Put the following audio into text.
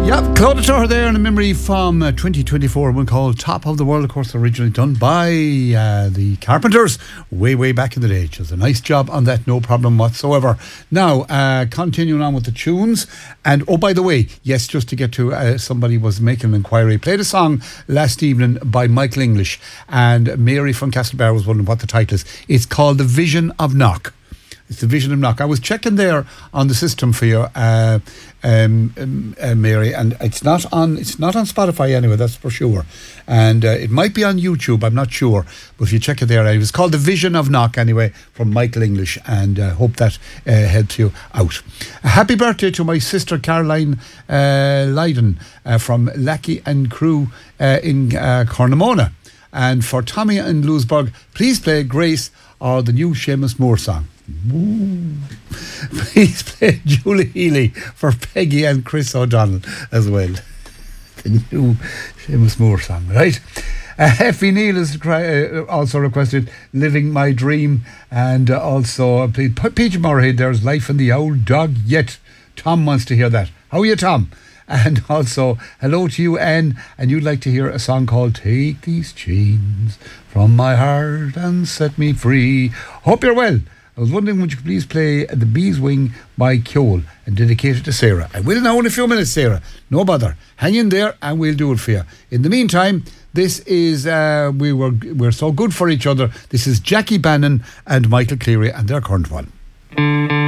Yeah, Claude Turner there in a memory from 2024, one called Top of the World, of course, originally done by the Carpenters way back in the day. It was a nice job on that, no problem whatsoever. Now, continuing on with the tunes, and oh, by the way, yes, just to get to, somebody was making an inquiry, played a song last evening by Michael English, and Mary from Castlebar was wondering what the title is. It's called The Vision of Knock. It's The Vision of Knock. I was checking there on the system for you, Mary, and it's not on Spotify anyway, that's for sure. And it might be on YouTube, I'm not sure. But if you check it there, it was called The Vision of Knock anyway, from Michael English, and hope that helps you out. A happy birthday to my sister Caroline Lydon from Lackey and Crew in Cornamona. And for Tommy and Lewisburg, please play Grace or the new Seamus Moore song. Ooh. Please play Julie Healy for Peggy and Chris O'Donnell as well. The new Seamus Moore song, right? Effie Neal has also requested Living My Dream, and also Peter Moorhead, There's Life in the Old Dog Yet. Tom wants to hear that. How are you, Tom? And also, hello to you, Anne, and you'd like to hear a song called Take These Chains from My Heart and Set Me Free. Hope you're well. I was wondering, would you please play The Bee's Wing by Kjol and dedicate it to Sarah? I will now in a few minutes, Sarah. No bother. Hang in there and we'll do it for you. In the meantime, this is, we're so good for each other. This is Jackie Bannon and Michael Cleary and their current one.